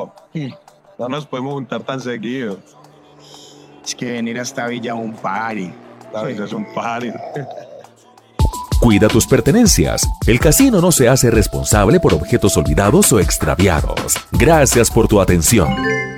pero no nos podemos juntar tan seguido. Es que venir a esta villa es un party. La vida es un party. Cuida tus pertenencias. El casino no se hace responsable por objetos olvidados o extraviados. Gracias por tu atención.